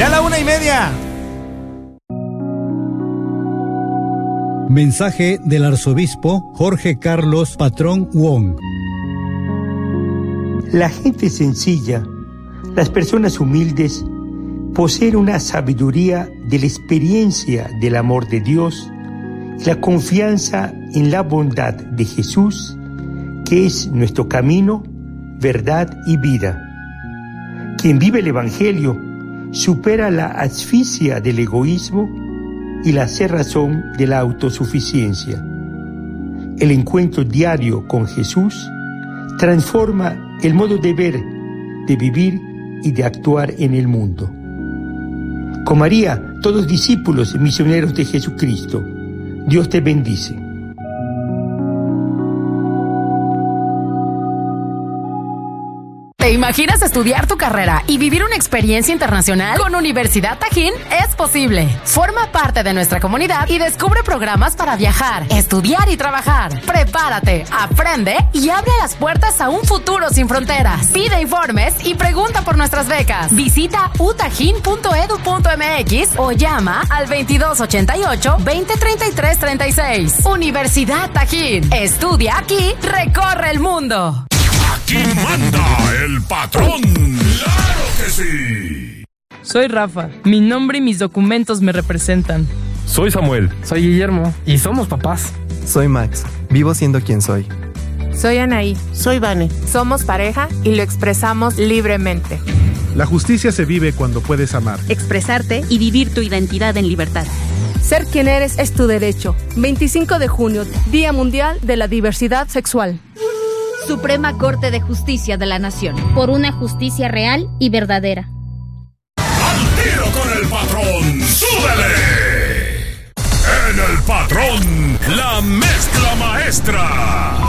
Ya la 1:30. Mensaje del arzobispo Jorge Carlos Patrón Wong. La gente sencilla, las personas humildes, poseen una sabiduría de la experiencia del amor de Dios y la confianza en la bondad de Jesús, que es nuestro camino, verdad y vida. Quien vive el Evangelio supera la asfixia del egoísmo y la cerrazón de la autosuficiencia. El encuentro diario con Jesús transforma el modo de ver, de vivir y de actuar en el mundo. Con María, todos discípulos y misioneros de Jesucristo. Dios te bendice. ¿Te imaginas estudiar tu carrera y vivir una experiencia internacional? Con Universidad Tajín es posible. Forma parte de nuestra comunidad y descubre programas para viajar, estudiar y trabajar. Prepárate, aprende y abre las puertas a un futuro sin fronteras. Pide informes y pregunta por nuestras becas. Visita utajin.edu.mx o llama al 2288-2033-36. Universidad Tajín. Estudia aquí, recorre el mundo. Aquí manda el patrón. ¡Claro que sí! Soy Rafa. Mi nombre y mis documentos me representan. Soy Samuel. Soy Guillermo. Y somos papás. Soy Max. Vivo siendo quien soy. Soy Anaí. Soy Vane. Somos pareja y lo expresamos libremente. La justicia se vive cuando puedes amar, expresarte y vivir tu identidad en libertad. Ser quien eres es tu derecho. 25 de junio, Día Mundial de la Diversidad Sexual. Suprema Corte de Justicia de la Nación. Por una justicia real y verdadera. ¡Al tiro con el patrón! ¡Súbele! En el patrón, la mezcla maestra.